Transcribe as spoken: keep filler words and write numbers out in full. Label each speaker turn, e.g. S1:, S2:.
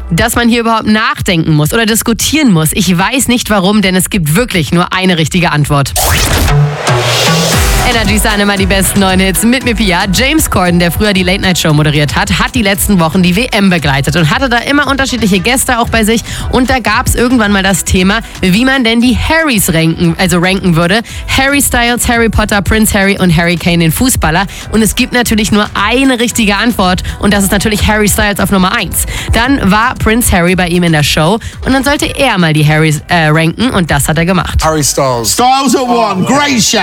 S1: dass man hier überhaupt nachdenken muss oder diskutieren muss. Ich weiß nicht warum, denn es gibt wirklich nur eine richtige Antwort. Energy Sun, immer die besten neuen Hits mit mir Pia. James Corden, der früher die Late Night Show moderiert hat, hat die letzten Wochen die W M begleitet und hatte da immer unterschiedliche Gäste auch bei sich. Und da gab es irgendwann mal das Thema, wie man denn die Harrys ranken, also ranken würde. Harry Styles, Harry Potter, Prince Harry und Harry Kane, den Fußballer. Und es gibt natürlich nur eine richtige Antwort und das ist natürlich Harry Styles auf Nummer eins. Dann war Prince Harry bei ihm in der Show und dann sollte er mal die Harrys äh, ranken und das hat er gemacht.
S2: Harry Styles. Styles at one, great shout.